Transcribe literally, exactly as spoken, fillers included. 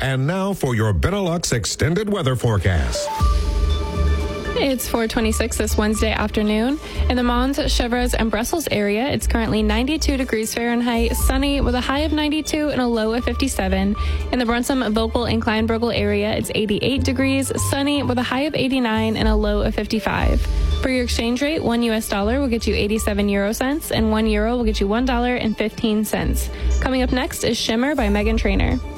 And now for your Benelux extended weather forecast. It's four twenty-six this Wednesday afternoon. In the Mons, Chevreuse, and Brussels area, it's currently ninety-two degrees Fahrenheit, sunny with a high of ninety-two and a low of fifty-seven. In the Brunsum, Vogel, and Kleinburgel area, it's eighty-eight degrees, sunny with a high of eighty-nine and a low of fifty-five. For your exchange rate, one U S dollar will get you eighty-seven euro cents, and one euro will get you one dollar and fifteen cents. Coming up next is Shimmer by Meghan Trainor.